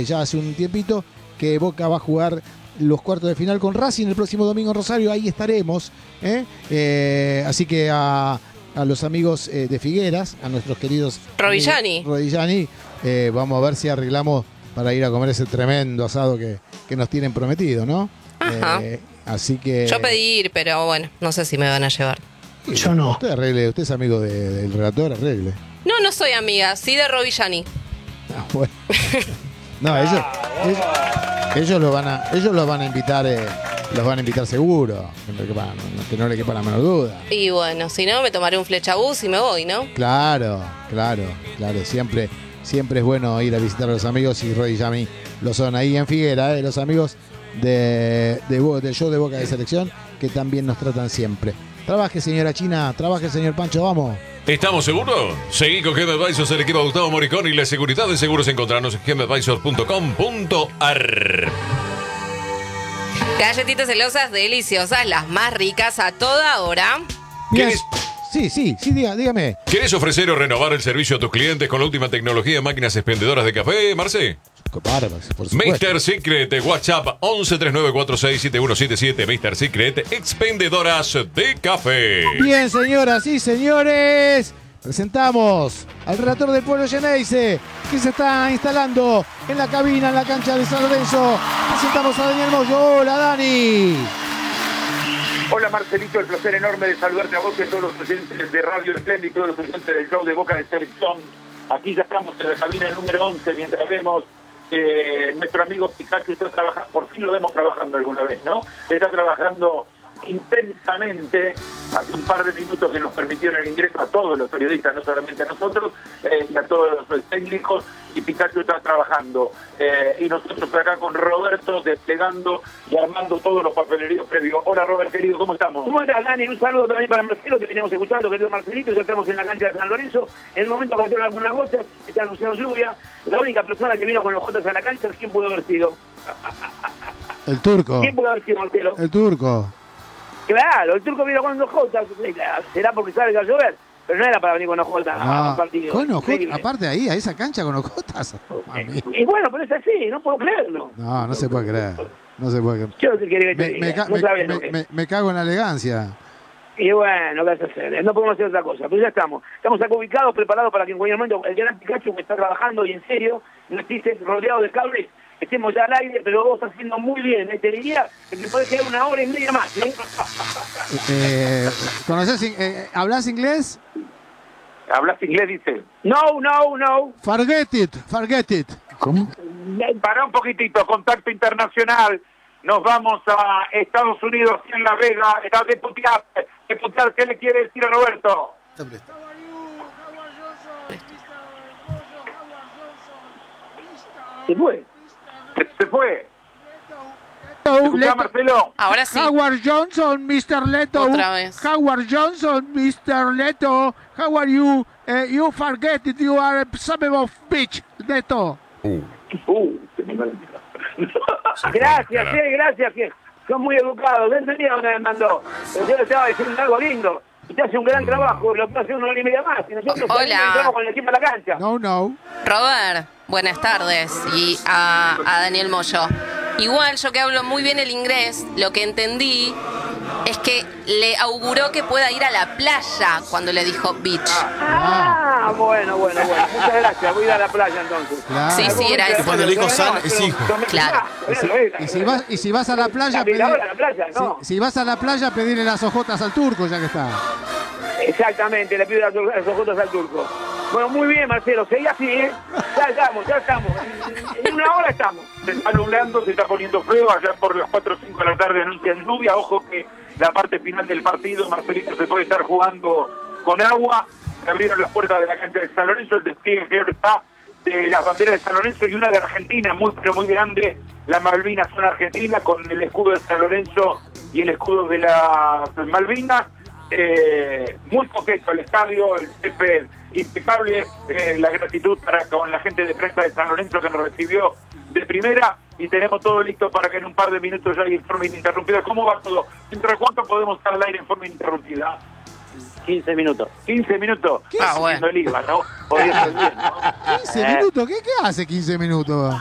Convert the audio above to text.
ya hace un tiempito, que Boca va a jugar los cuartos de final con Racing el próximo domingo en Rosario. Ahí estaremos. Así que a los amigos de Figueras, a nuestros queridos Rodillani, vamos a ver si arreglamos para ir a comer ese tremendo asado que nos tienen prometido, ¿no? Así que... Yo pedí ir, pero bueno, no sé si me van a llevar. Yo no. Usted arregle, usted es amigo del relator, arregle. No soy amiga, sí de Rodillani. Bueno. No, ellos lo van a invitar, los van a invitar seguro, que no le quepa la menor duda. Y bueno, si no, me tomaré un flechabús y me voy, ¿no? Claro. Siempre es bueno ir a visitar a los amigos, y Rodillani lo son ahí en Figuera, los amigos del show de Boca de Selección, que también nos tratan siempre. Trabaje, señora China, trabaje, señor Pancho, vamos. ¿Estamos seguros? Seguí con Gem Advisors, el equipo de Gustavo Moricón y la seguridad de seguros. Encontrarnos en gemadvisors.com.ar. Galletitas celosas deliciosas, las más ricas a toda hora. Sí, dígame. ¿Querés ofrecer o renovar el servicio a tus clientes con la última tecnología de máquinas expendedoras de café, Marce? Por supuesto. Mr. Secret, WhatsApp 1139467177. Mr. Secret, expendedoras de café. Bien, señoras y señores, presentamos al relator del pueblo Geneise, que se está instalando en la cabina, en la cancha de San Lorenzo. Presentamos a Daniel Moyo. Hola, Dani. Hola, Marcelito, el placer enorme de saludarte a vos y a todos los presentes de Radio Esplendid y todos los presentes del show de Boca de Selección. Aquí ya estamos en la cabina número 11, mientras vemos nuestro amigo Pikachu está trabajando, por fin lo vemos trabajando alguna vez, ¿no? Está trabajando intensamente. Hace un par de minutos que nos permitieron el ingreso a todos los periodistas, no solamente a nosotros, y a todos los técnicos, y Pikachu está trabajando. Y nosotros acá con Roberto desplegando y armando todos los papeleríos previos. Hola, Robert, querido, ¿cómo estamos? ¿Cómo estás, Dani? Un saludo también para Marcelo, que veníamos escuchando, querido Marcelito. Ya estamos en la cancha de San Lorenzo. En el momento que hicieron algunas voces, está anunciando lluvia. La única persona que vino con los Jotas a la cancha, ¿quién pudo haber sido? El turco. ¿Quién pudo haber sido, Marcelo? El turco. Claro, el turco vino con los Jotas. Será porque sabe que va a llover. Pero no era para venir con los Jotas a un partido. Con Ojotas, aparte ahí, a esa cancha con Ojotas. Y bueno, pero es así, no puedo creerlo. No se puede creer. No se puede creer. Yo no sé qué querés que te diga. Me cago en la elegancia. Y bueno, ¿qué vas a hacer? No podemos hacer otra cosa, pero ya estamos. Estamos acá ubicados, preparados para que en cualquier momento el gran Pikachu que está trabajando y en serio, no estés rodeado de cables, estemos ya al aire, pero vos estás haciendo muy bien. Te diría que te podés quedar 1 hora y media más. ¿Hablas inglés? ¿Hablas inglés, dice? No. Forget it. ¿Cómo? Para un poquitito, contacto internacional. Nos vamos a Estados Unidos, en La Vega. Está Deputar, ¿qué le quiere decir a Roberto? Se fue. Se fue. Leto. Marcelo. Ahora sí. Howard Johnson, Mr. Leto. Otra vez. Howard Johnson, Mr. Leto. How are you? You forget it. You are a son of bitch, Leto. Gracias, que son muy educados. No entendía dónde me mandó. Pero yo le estaba diciendo algo lindo. Usted hace un gran trabajo, lo puede hacer 1 hora y media más. Y nosotros entramos con el equipo a la cancha. No. Robert, buenas tardes. Y a Daniel Moyo. Igual, yo que hablo muy bien el inglés, lo que entendí es que le auguró que pueda ir a la playa cuando le dijo beach. Bueno. Muchas gracias. Voy a ir a la playa entonces. Claro. Sí, era eso. Cuando le dijo San, es hijo. Claro. Y si vas a la playa, si vas a la playa, pedirle las ojotas al turco, ya que está. Exactamente, le pido las ojotas al turco. Bueno, muy bien, Marcelo, seguí así, ¿eh? Ya estamos. En 1 hora estamos. Se está nublando, se está poniendo feo. Allá por las 4 o 5 de la tarde anuncian lluvia. Ojo que la parte final del partido, Marcelito, se puede estar jugando con agua. Se abrieron las puertas de la cancha de San Lorenzo. El despliegue que está de las banderas de San Lorenzo y una de Argentina, muy grande. Las Malvinas son argentinas, con el escudo de San Lorenzo y el escudo de las Malvinas. Muy coqueto el estadio, el césped impecable. La gratitud con la gente de prensa de San Lorenzo que nos recibió de primera, y tenemos todo listo para que en un par de minutos ya hay en forma ininterrumpida. ¿Cómo va todo? ¿Dentro de cuánto podemos estar al aire en forma ininterrumpida? 15 minutos. 15 minutos. Bueno. El IVA, ¿no? Podría ser bien, ¿no? 15 minutos, ¿qué hace 15 minutos?